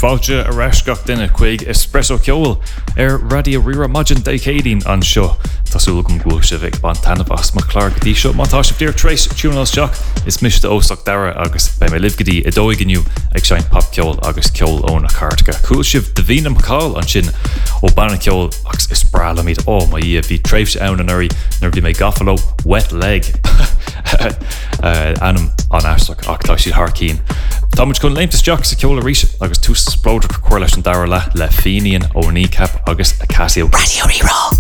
Fáilte a reisgach duine chuig espresso ceol radio rira maidin décédín an seo Tásúla gom gúil se bheith ban tanabhas má chlár godí seo mátá se bdír trééis túnás Jack is miste ósach dara agus bei mé libgadí I dóiginiu ag sein pap ceol agus ceol ón a cartga. Cúil sibh de bhínam cáil an sin ó banna ceol agus is brála míad ó má í a bhí tréifse ann an uirí nar bhí mé gafaló wet leg anam an airstach ach tá siad thar cín. Tá muid chun leimtas Jack sa ceol a ríise agus tús spróidir chuir leis an dara le Fíníon ó Kneecap agus a Casio. Radio Rerá.